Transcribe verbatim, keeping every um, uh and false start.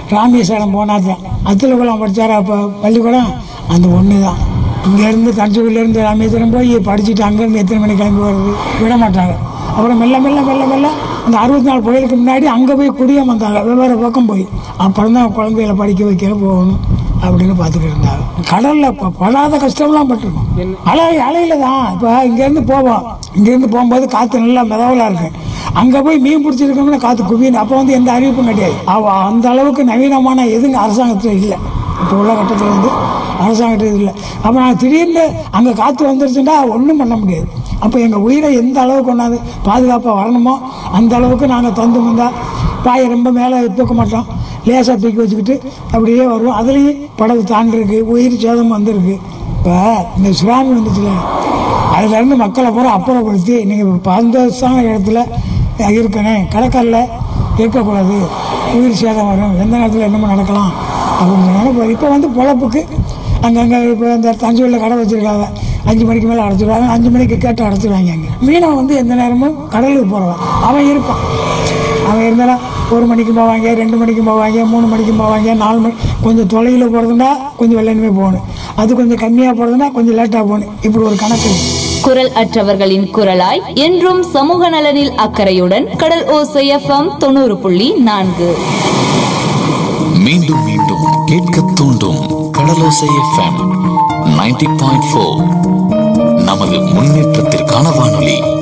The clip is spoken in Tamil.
ராமேஸ்வரம் போனாதான் அத்துலகுளம் படித்தார். அப்போ பள்ளிக்கூடம் அந்த ஒன்று தான். இங்கேருந்து தஞ்சாவூர்லேருந்து ராமேஸ்வரம் போய் படிச்சுட்டு அங்கேருந்து எத்தனை மணி கிளம்பி வர்றது விட மாட்டாங்க. அப்புறம் மெல்ல மெல்ல மெல்ல மெல்ல அந்த அறுபத்தி நாலு புயலுக்கு முன்னாடி அங்கே போய் குடியம் வந்தாங்க, வெவ்வேறு பக்கம் போய். அப்புறம் தான் குழந்தைகளை படிக்க வைக்க போகணும் அப்படின்னு பார்த்துக்கிட்டு இருந்தாங்க. கடலில் இப்போ படாத கஷ்டம்லாம் பட்டிருக்கோம். அலை அலையில தான். இப்போ இங்கேருந்து போவோம், இங்கேருந்து போகும்போது காற்று நல்லா மிதவலாக இருக்கு. அங்கே போய் மீன் பிடிச்சிருக்கோம்னா காற்று குவியணும். அப்போ வந்து எந்த அறிவிப்பும் கிடையாது. அவ அந்த அளவுக்கு நவீனமான எதுங்க அரசாங்கத்தில் இல்லை. இப்போ உள்ள கட்டத்தில் வந்து அரசாங்கத்தில் இல்லை. அப்போ நான் திடீர்னு அங்கே காற்று வந்துருச்சுன்னா ஒன்றும் பண்ண முடியாது. அப்போ எங்கள் உயிரை எந்த அளவுக்கு கொண்டாந்து பாதுகாப்பாக வரணுமோ அந்த அளவுக்கு நாங்கள் தந்து வந்தால் பாயை ரொம்ப மேலே தூக்க மாட்டோம், லேசாக தூக்கி வச்சுக்கிட்டு அப்படியே வருவோம். அதுலேயும் படகு தாண்டிருக்கு, உயிர் சேதம் வந்திருக்கு. இப்போ இந்த சுனாமி வந்துச்சுல, அதுலேருந்து மக்களை பூரா அப்புறப்படுத்தி நீங்கள் பாதுகாப்பான இடத்துல இருக்கணும், கடற்கல்ல இருக்கக்கூடாது, உயிர் சேதம் வரும், எந்த நேரத்தில் என்னமோ நடக்கலாம் அப்படின்னு சொன்னாலும். இப்போ வந்து பொழப்புக்கு அங்கங்கே இப்போ இந்த தஞ்சாவூரில் கடை வச்சுருக்காங்க, அஞ்சு மணிக்கு மேலே அடைச்சிடுவாங்க, அஞ்சு மணிக்கு கேட்டு அடைச்சிடுவாங்க. அங்கே மீனவன் வந்து எந்த நேரமும் கடலுக்கு போகிறவன் அவன் இருப்பான். அவன் இருந்தாலும் ஒரு மணிக்கு போவாங்க, ரெண்டு மணிக்கு போவாங்க, மூணு மணிக்கு போவாங்க, நாலு மணி. கொஞ்சம் தொலைவில் போகிறதுனா கொஞ்சம் வெள்ளனுமே போகணும், அது கொஞ்சம் கம்மியாக போகிறதுனா கொஞ்சம் லேட்டாக போகணும். இப்படி ஒரு கணக்கு. குரல் அற்றவர்களின் குரலாய் என்றும் சமூக நலனில் அக்கறையுடன் கடல் ஓசை எஃப்எம் தொண்ணூறு புள்ளி நான்கு. மீண்டும் மீண்டும் கேட்க தூண்டும் கடலோசை எஃப்எம் நைன்டி பாயிண்ட் ஃபோர். நமது முன்னேற்றத்திற்கான வானொலி.